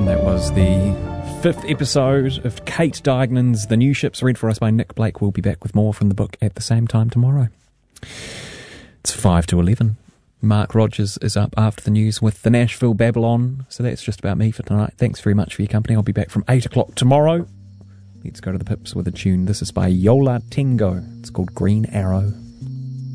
And that was the 5th episode of Kate Diagnon's The New Ships, read for us by Nick Blake. We'll be back with more from the book at the same time tomorrow. It's 5 to 11. Mark Rogers is up after the news with the Nashville Babylon. So that's just about me for tonight. Thanks very much for your company. I'll be back from 8 o'clock tomorrow. Let's go to the Pips with a tune. This is by Yola Tengo. It's called Green Arrow.